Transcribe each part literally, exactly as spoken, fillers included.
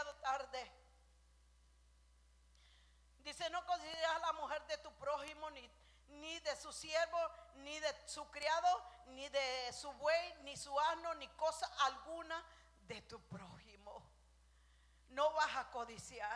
demasiado tarde. Dice: no consideras a la mujer de tu prójimo, ni, ni de su siervo, ni de su criado, ni de su buey, ni su asno, ni cosa alguna de tu prójimo. No vas a codiciar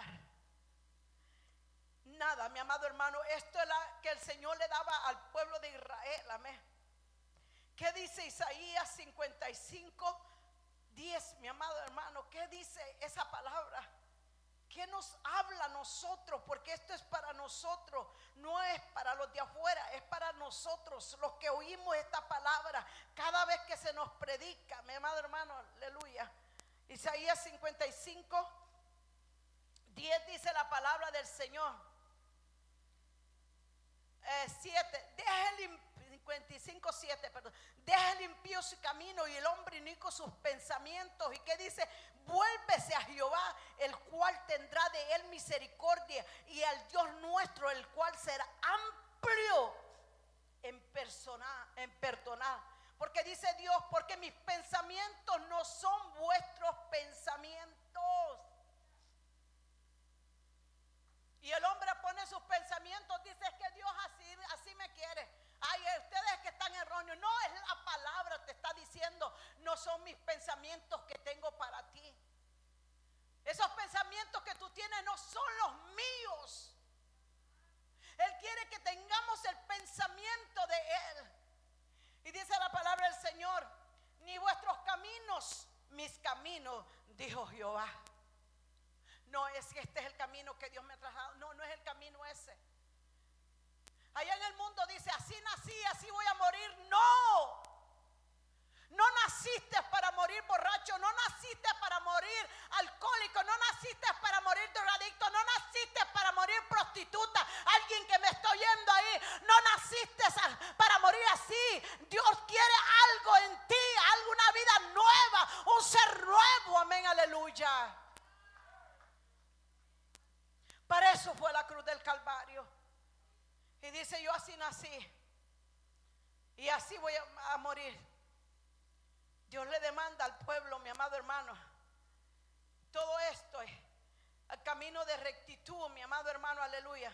nada, mi amado hermano. Esto es la que el Señor le daba al pueblo de Israel. Amén. ¿Qué dice Isaías cincuenta y cinco, diez, mi amado hermano? ¿Qué dice esa palabra? ¿Qué nos habla a nosotros? Porque esto es para nosotros, no es para los de afuera, es para nosotros, los que oímos esta palabra cada vez que se nos predica, mi amado hermano, aleluya. Isaías cincuenta y cinco, diez dice la palabra del Señor. Eh, siete, deja el cincuenta y cinco, siete, perdón. Deja el impío su camino y el hombre inicuo sus pensamientos. ¿Y qué dice? Vuélvese a Jehová, el cual tendrá de él misericordia, y al Dios nuestro, el cual será amplio en personar, en perdonar. Porque dice Dios: porque mis pensamientos no son vuestros pensamientos. Y el hombre pone sus pensamientos, dice: es que Dios así, así me quiere. Ay, ustedes que están erróneos. No, es la palabra, te está diciendo: no son mis pensamientos que tengo para ti. Esos pensamientos que tú tienes no son los míos. Él quiere que tengamos el pensamiento de Él. Y dice la palabra del Señor: ni vuestros caminos, mis caminos, dijo Jehová. No es que este es el camino que Dios me ha trazado. No, no es el camino ese. Allá en el mundo dice: así nací, así voy a morir. No, no naciste para morir borracho, no naciste para morir alcohólico, no naciste para morir drogadicto, no naciste para morir prostituta. Alguien que me está oyendo ahí, no naciste para morir así. Dios quiere algo en ti, alguna vida nueva, un ser nuevo. Amén, aleluya. Para eso fue la cruz del Calvario. Y dice: yo así nací y así voy a, a morir. Dios le demanda al pueblo, mi amado hermano, todo esto es el camino de rectitud, mi amado hermano, aleluya.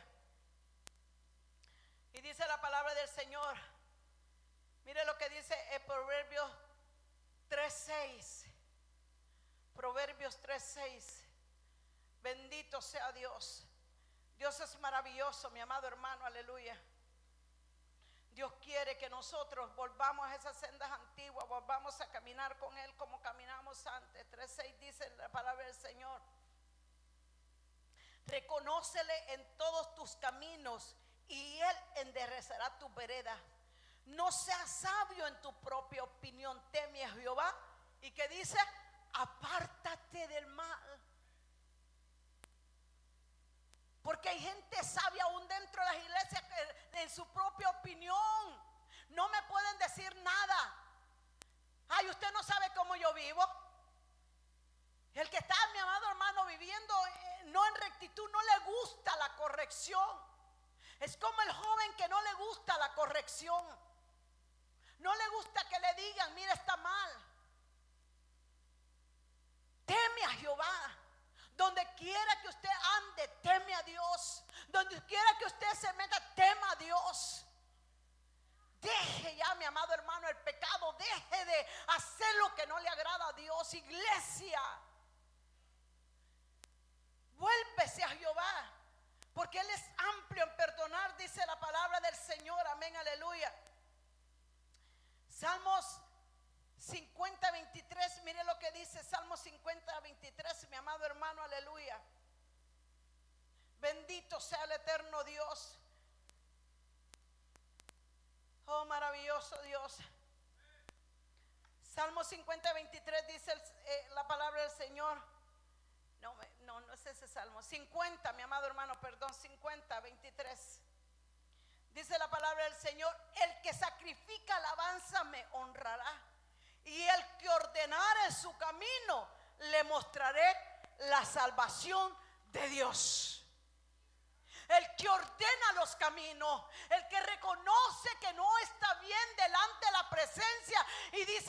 Y dice la palabra del Señor, mire lo que dice el Proverbios tres seis. Proverbios tres seis. Bendito sea Dios. Dios es maravilloso, mi amado hermano, aleluya. Dios quiere que nosotros volvamos a esas sendas antiguas, volvamos a caminar con Él como caminamos antes. tres seis dice la palabra del Señor: reconócele en todos tus caminos y Él enderezará tu vereda. No seas sabio en tu propia opinión, teme a Jehová. ¿Y qué dice? Apártate del mal. Porque hay gente sabia aún dentro de las iglesias que en su propia opinión no me pueden decir nada. Ay, usted no sabe cómo yo vivo. El que está, mi amado hermano, viviendo eh, no en rectitud, no le gusta la corrección. Es como el joven que no le gusta la corrección. No le gusta que le digan: mira, está mal. Teme a Jehová. Donde quiera que usted ande, teme a Dios. Donde quiera que usted se meta, tema a Dios. Deje ya, mi amado hermano, el pecado. Deje de hacer lo que no le agrada a Dios. Iglesia, vuélvese a Jehová, porque Él es amplio en perdonar, dice la palabra del Señor. Amén, aleluya. Salmos cincuenta veintitrés, mire lo que dice Salmo cincuenta veintitrés, mi amado hermano, aleluya. Bendito sea el eterno Dios. Oh, maravilloso Dios. Salmo cincuenta veintitrés dice el, eh, la palabra del Señor. No, no, no es ese salmo. cincuenta, mi amado hermano, perdón, cincuenta veintitrés. Dice la palabra del Señor: el que sacrifica alabanza me honrará, y el que ordenare su camino le mostraré la salvación de Dios. El que ordena los caminos, el que reconoce que no está bien delante de la presencia y dice: